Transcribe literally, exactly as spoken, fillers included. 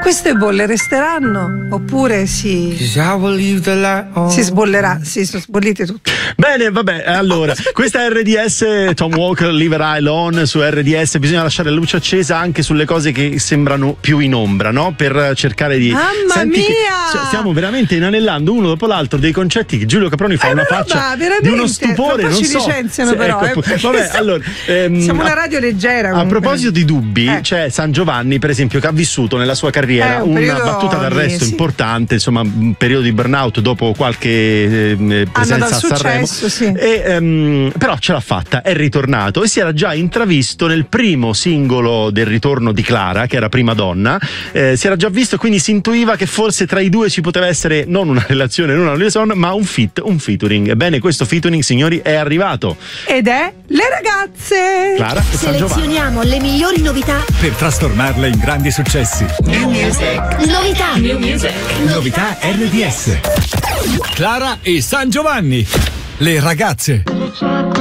queste bolle resteranno oppure si si sbollerà? Si sono sbollite tutte. Bene, vabbè, allora, questa è R D S, Tom Walker, Leave Her Alone su R D S. Bisogna lasciare la luce accesa anche sulle cose che sembrano più in ombra, no? Per cercare di... Mamma Senti mia! Che, cioè, stiamo veramente inanellando uno dopo l'altro dei concetti che Giulio Caproni fa Eh, una ma faccia roba, di uno stupore, non ci so. licenziano Sì, però, ecco, eh. vabbè, allora, ehm, siamo una radio leggera a comunque. proposito di dubbi, Eh. c'è San Giovanni, per esempio, che ha vissuto nella sua carriera Eh, un una periodo battuta d'arresto di- sì. importante, insomma, un periodo di burnout dopo qualche eh, presenza dal a Sanremo. successo, sì. E, ehm, però ce l'ha fatta, è ritornato e si era già intravisto nel primo singolo del ritorno di Clara, che era Prima Donna. Eh, si era già visto, quindi si intuiva che forse tra i due ci poteva essere non una relazione, non una liaison, ma un fit, un featuring. Ebbene, questo featuring, signori, è arrivato. Ed è Le Ragazze. Clara e San Giovanni. Selezioniamo le migliori novità. Per trasformarle in grandi successi. New music. Novità. New music. Novità R D S. Clara e San Giovanni. Le Ragazze.